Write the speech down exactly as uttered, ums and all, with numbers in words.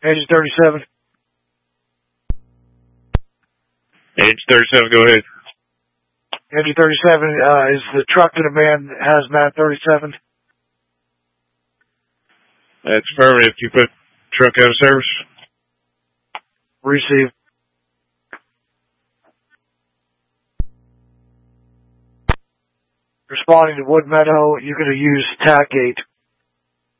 Engine thirty-seven. Engine thirty-seven, go ahead. Engine thirty-seven, uh, is the truck to the man hazmat thirty-seven? That's affirmative. You put truck out of service? Receive. Responding to Wood Meadow, you're going to use T A C eight.